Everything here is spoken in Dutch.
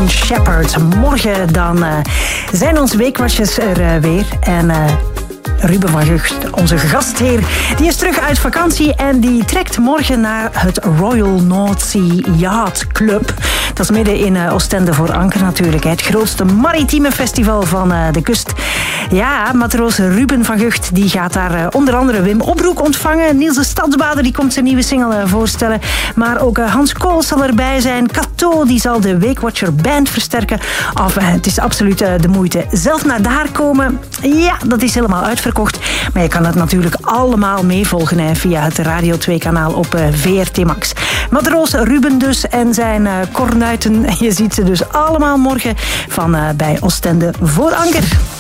German Shepherd. Morgen dan zijn onze weekwatjes er weer. En Ruben van Gucht, onze gastheer, die is terug uit vakantie en die trekt morgen naar het Royal North Sea Yacht Club. Dat is midden in Oostende voor Anker natuurlijk. Het grootste maritieme festival van de kust. Ja, matroos Ruben van Gucht die gaat daar onder andere Wim Opbroek ontvangen. Niels de Stadsbader die komt zijn nieuwe single voorstellen. Maar ook Hans Kool zal erbij zijn. Kato die zal de Weekwatcher Band versterken. Het is absoluut de moeite. Zelf naar daar komen, ja, dat is helemaal uitverkocht. Maar je kan het natuurlijk allemaal meevolgen via het Radio 2-kanaal op VRT Max. Matroos Ruben dus en zijn kornuiten. Je ziet ze dus allemaal morgen van bij Oostende voor Anker.